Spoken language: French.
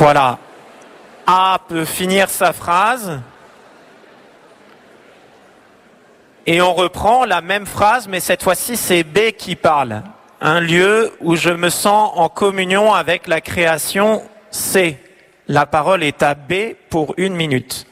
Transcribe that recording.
Voilà. A peut finir sa phrase. Et on reprend la même phrase, mais cette fois-ci, c'est B qui parle. Un lieu où je me sens en communion avec la création, C. La parole est à B pour 1 minute.